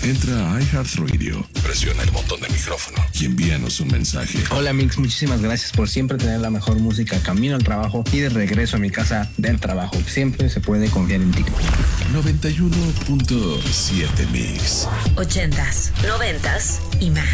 Entra a iHeartRadio, presiona el botón de micrófono y envíanos un mensaje. Hola Mix, muchísimas gracias por siempre tener la mejor música camino al trabajo y de regreso a mi casa del trabajo. Siempre se puede confiar en ti. 91.7 Mix. 80s, 90s y más.